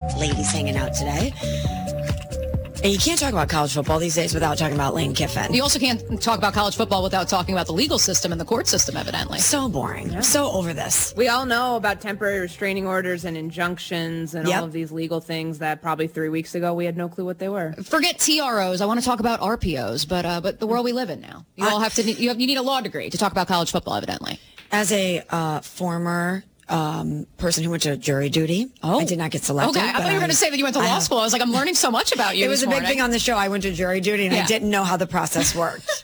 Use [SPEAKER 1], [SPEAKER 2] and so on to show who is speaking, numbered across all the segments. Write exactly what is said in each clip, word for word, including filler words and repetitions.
[SPEAKER 1] ladies hanging out today. And you can't talk about college football these days without talking about Lane Kiffin.
[SPEAKER 2] You also can't talk about college football without talking about the legal system and the court system, evidently.
[SPEAKER 1] So boring. Yeah. So over this.
[SPEAKER 3] We all know about temporary restraining orders and injunctions and
[SPEAKER 1] yep.
[SPEAKER 3] all of these legal things that probably three weeks ago we had no clue what they were.
[SPEAKER 2] Forget T R Os. I want to talk about R P Os, but uh, but the world we live in now. You all have to. You, have, you need a law degree to talk about college football, evidently.
[SPEAKER 1] As a uh, former um, person who went to jury duty, oh. I did not get selected.
[SPEAKER 2] Okay, I thought you were going to say that you went to I law have, school. I was like, I'm learning so much about you.
[SPEAKER 1] It was
[SPEAKER 2] this
[SPEAKER 1] a big
[SPEAKER 2] morning.
[SPEAKER 1] thing on the show. I went to jury duty and yeah. I didn't know how the process worked.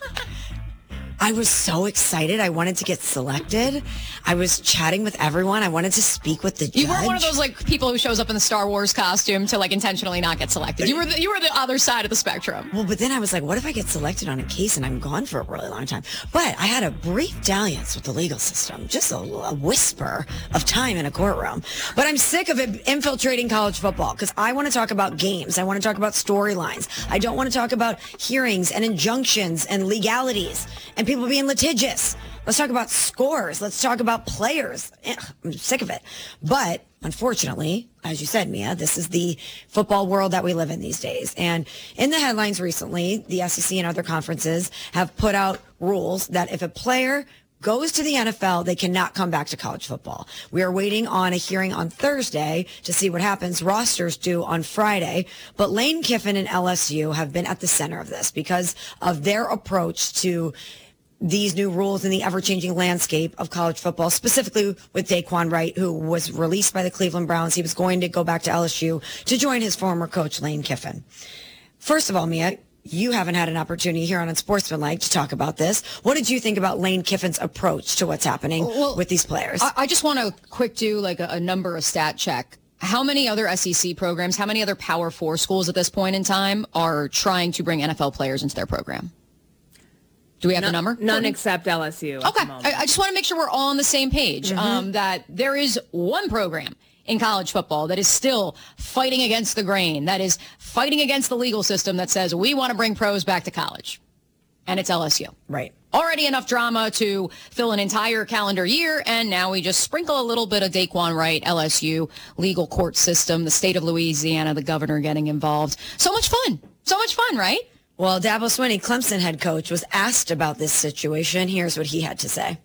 [SPEAKER 1] I was so excited. I wanted to get selected. I was chatting with everyone. I wanted to speak with the judge.
[SPEAKER 2] You weren't one of those like people who shows up in the Star Wars costume to like intentionally not get selected. You were the, you were the other side of the spectrum.
[SPEAKER 1] Well, but then I was like, what if I get selected on a case and I'm gone for a really long time? But I had a brief dalliance with the legal system, just a, a whisper of time in a courtroom. But I'm sick of it infiltrating college football because I want to talk about games. I want to talk about storylines. I don't want to talk about hearings and injunctions and legalities and people being litigious. Let's talk about scores. Let's talk about players. I'm sick of it. But unfortunately, as you said, Mia, this is the football world that we live in these days. And in the headlines recently, the S E C and other conferences have put out rules that if a player goes to the N F L, they cannot come back to college football. We are waiting on a hearing on Thursday to see what happens. Rosters due on Friday. But Lane Kiffin and L S U have been at the center of this because of their approach to these new rules in the ever-changing landscape of college football, specifically with Daquan Wright, who was released by the Cleveland Browns. He was going to go back to L S U to join his former coach, Lane Kiffin. First of all, Mia, you haven't had an opportunity here on Unsportsmanlike to talk about this. What did you think about Lane Kiffin's approach to what's happening well, with these players?
[SPEAKER 2] I, I just want to quick do like a, a number, a stat check. How many other S E C programs, how many other Power Four schools at this point in time are trying to bring N F L players into their program? Do we have
[SPEAKER 3] none,
[SPEAKER 2] the number?
[SPEAKER 3] None except L S U.
[SPEAKER 2] Okay. I, I just want to make sure we're all on the same page, mm-hmm. um, that there is one program in college football that is still fighting against the grain, that is fighting against the legal system that says we want to bring pros back to college. And it's L S U.
[SPEAKER 1] Right.
[SPEAKER 2] Already enough drama to fill an entire calendar year, and now we just sprinkle a little bit of Daquan Wright, L S U, legal court system, the state of Louisiana, the governor getting involved. So much fun. So much fun, right?
[SPEAKER 1] Well, Dabo Swinney, Clemson head coach, was asked about this situation. Here's what he had to say.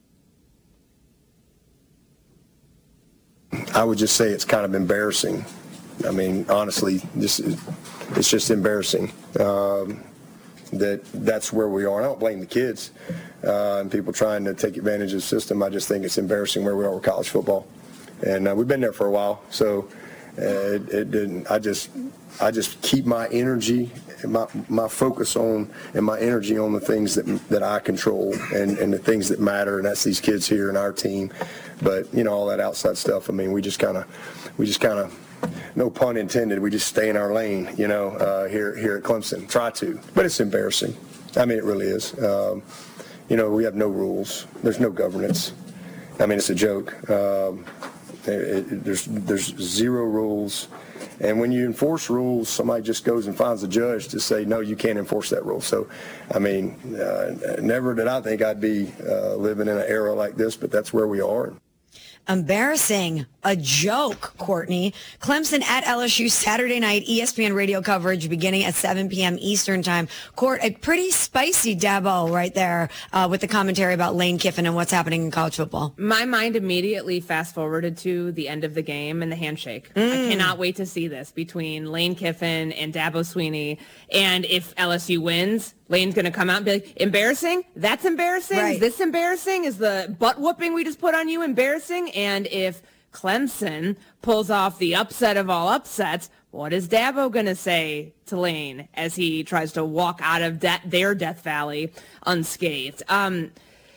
[SPEAKER 4] I would just say it's kind of embarrassing. I mean, honestly, this is, it's just embarrassing um, that that's where we are. And I don't blame the kids uh, and people trying to take advantage of the system. I just think it's embarrassing where we are with college football. And uh, we've been there for a while, so uh, it, it didn't. I just, I just keep my energy, my my focus on, and my energy on the things that that I control and, and the things that matter, and that's these kids here and our team. But you know, all that outside stuff. I mean, we just kind of, we just kind of, no pun intended. We just stay in our lane, you know, uh, here here at Clemson. Try to, but it's embarrassing. I mean, it really is. Um, you know, we have no rules. There's no governance. I mean, it's a joke. Um, it, it, there's there's zero rules. And when you enforce rules, somebody just goes and finds a judge to say, no, you can't enforce that rule. So, I mean, uh, never did I think I'd be uh, living in an era like this, but that's where we are.
[SPEAKER 1] Embarrassing. A joke, Courtney. Clemson at L S U Saturday night, E S P N radio coverage beginning at seven p.m. Eastern time. Court, a pretty spicy Dabo right there uh, with the commentary about Lane Kiffin and what's happening in college football.
[SPEAKER 3] My mind immediately fast forwarded to the end of the game and the handshake.
[SPEAKER 1] Mm.
[SPEAKER 3] I cannot wait to see this between Lane Kiffin and Dabo Swinney. And if L S U wins, Lane's going to come out and be like, embarrassing? That's embarrassing?
[SPEAKER 1] Right.
[SPEAKER 3] Is this embarrassing? Is the butt whooping we just put on you embarrassing? And if Clemson pulls off the upset of all upsets, what is Dabo going to say to Lane as he tries to walk out of de- their Death Valley unscathed? Um,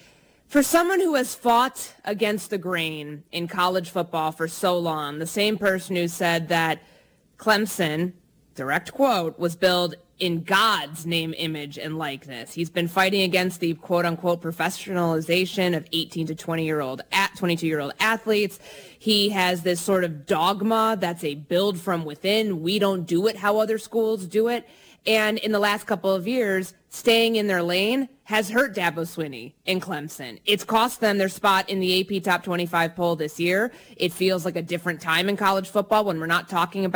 [SPEAKER 3] for someone who has fought against the grain in college football for so long, the same person who said that Clemson, direct quote, was built in God's name, image, and likeness. He's been fighting against the quote-unquote professionalization of eighteen to twenty-year-old, at twenty-two-year-old athletes. He has this sort of dogma that's a build from within. We don't do it how other schools do it. And in the last couple of years, staying in their lane has hurt Dabo Swinney in Clemson. It's cost them their spot in the A P Top twenty-five poll this year. It feels like a different time in college football when we're not talking about